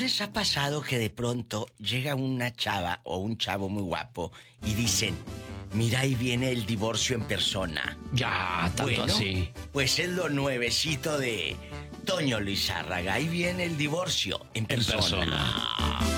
les ha pasado que de pronto llega una chava o un chavo muy guapo y dicen, mira, ahí viene el divorcio en persona? Ya, tanto así. Pues es lo nuevecito de Toño Lizárraga. Ahí viene el divorcio en persona.